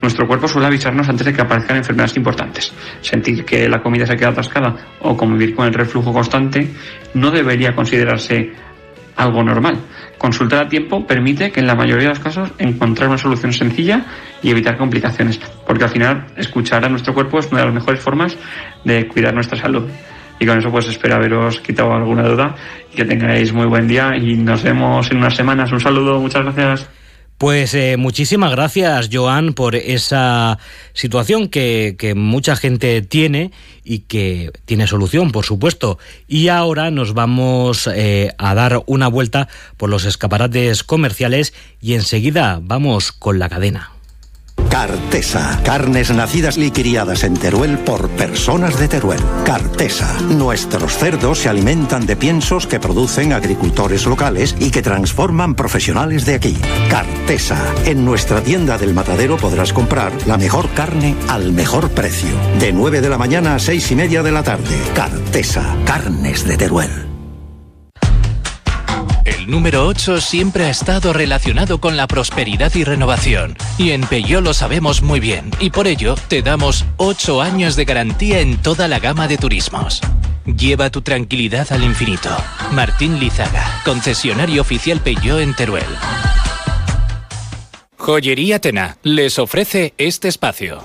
Nuestro cuerpo suele avisarnos antes de que aparezcan enfermedades importantes. Sentir que la comida se queda atascada o convivir con el reflujo constante no debería considerarse algo normal. Consultar a tiempo permite que en la mayoría de los casos encontrar una solución sencilla y evitar complicaciones, porque al final escuchar a nuestro cuerpo es una de las mejores formas de cuidar nuestra salud. Y con eso pues espero haberos quitado alguna duda y que tengáis muy buen día y nos vemos en unas semanas. Un saludo, muchas gracias. Pues muchísimas gracias, Joan, por esa situación que mucha gente tiene y que tiene solución, por supuesto. Y ahora nos vamos a dar una vuelta por los escaparates comerciales y enseguida vamos con la cadena. Cartesa, carnes nacidas y criadas en Teruel por personas de Teruel. Cartesa, nuestros cerdos se alimentan de piensos que producen agricultores locales y que transforman profesionales de aquí. Cartesa, en nuestra tienda del Matadero podrás comprar la mejor carne al mejor precio. De 9 de la mañana a 6:30 de la tarde. Cartesa, carnes de Teruel. El número 8 siempre ha estado relacionado con la prosperidad y renovación. Y en Peugeot lo sabemos muy bien. Y por ello, te damos 8 años de garantía en toda la gama de turismos. Lleva tu tranquilidad al infinito. Martín Lizaga, concesionario oficial Peugeot en Teruel. Joyería Tena les ofrece este espacio.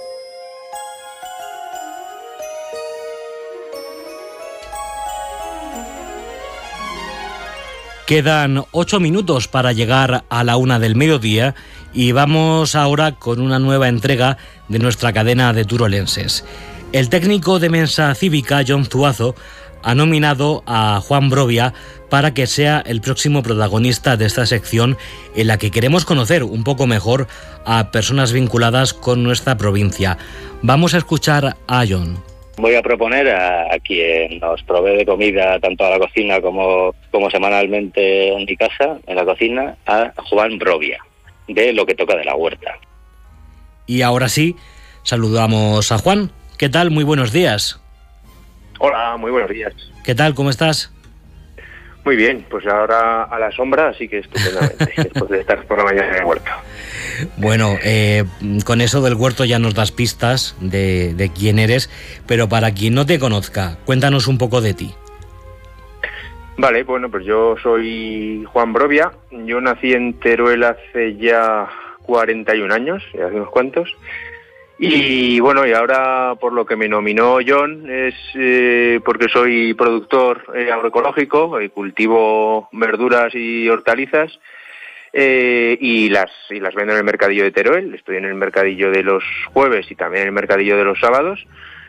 Quedan 8 minutos para llegar a la 1 del mediodía y vamos ahora con una nueva entrega de nuestra cadena de turolenses. El técnico de Mensa Cívica, Jon Zuazo, ha nominado a Juan Brovia para que sea el próximo protagonista de esta sección en la que queremos conocer un poco mejor a personas vinculadas con nuestra provincia. Vamos a escuchar a Jon. Voy a proponer a quien nos provee de comida tanto a la cocina como semanalmente en mi casa, en la cocina, a Juan Brovia, de Lo que toca de la huerta. Y ahora sí, saludamos a Juan. ¿Qué tal? Muy buenos días. Hola, muy buenos días. ¿Qué tal? ¿Cómo estás? Muy bien, pues ahora a la sombra, así que estupendamente, después de estar por la mañana en el huerto. Bueno, con eso del huerto ya nos das pistas de quién eres, pero para quien no te conozca, cuéntanos un poco de ti. Vale, bueno, pues yo soy Juan Brovia, yo nací en Teruel hace ya 41 años, ya hace unos cuantos, y bueno, y ahora por lo que me nominó Jon es porque soy productor agroecológico, cultivo verduras y hortalizas, y las vendo en el mercadillo de Teruel. Estoy en el mercadillo de los jueves y también en el mercadillo de los sábados,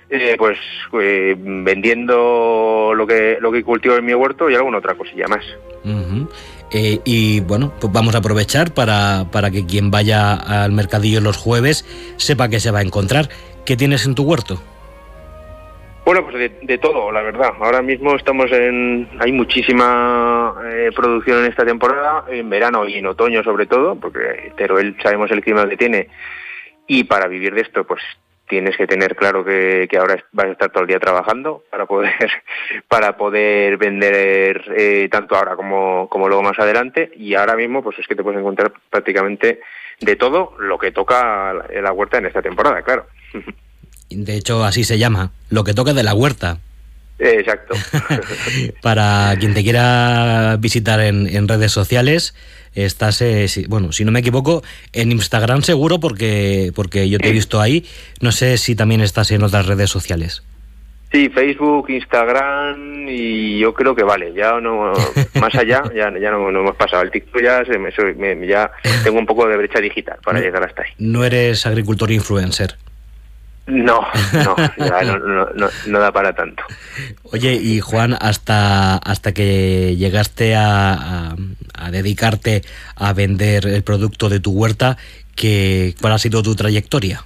vendiendo lo que cultivo en mi huerto y alguna otra cosilla más. Uh-huh. Y bueno, pues vamos a aprovechar para que quien vaya al mercadillo los jueves sepa que se va a encontrar. ¿Qué tienes en tu huerto? Bueno, pues de todo, la verdad. Ahora mismo hay muchísima producción en esta temporada, en verano y en otoño sobre todo, porque Teruel sabemos el clima que tiene, y para vivir de esto, pues tienes que tener claro que ahora vas a estar todo el día trabajando para poder vender tanto ahora como luego más adelante. Y ahora mismo, pues es que te puedes encontrar prácticamente de todo lo que toca en la huerta en esta temporada, claro. De hecho, así se llama, Lo que toca de la huerta. Exacto. Para quien te quiera visitar en redes sociales, estás, si no me equivoco, en Instagram seguro, porque yo te he visto ahí. No sé si también estás en otras redes sociales. Sí, Facebook, Instagram, y yo creo que vale, ya no, más allá, ya no hemos pasado. El TikTok ya tengo un poco de brecha digital para llegar hasta ahí. No eres agricultor influencer. No, ya no da para tanto. Oye, y Juan, hasta que llegaste a dedicarte a vender el producto de tu huerta, ¿cuál ha sido tu trayectoria?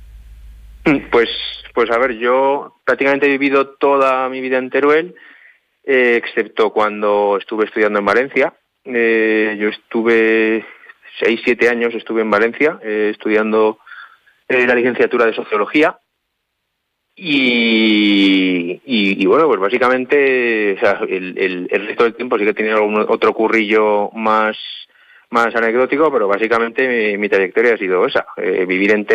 Pues a ver, yo prácticamente he vivido toda mi vida en Teruel, excepto cuando estuve estudiando en Valencia. Yo estuve 6-7 años en Valencia estudiando la licenciatura de Sociología y bueno, pues básicamente, o sea, el resto del tiempo sí que he tenido algún otro currillo más más anecdótico, pero básicamente mi trayectoria ha sido esa, vivir en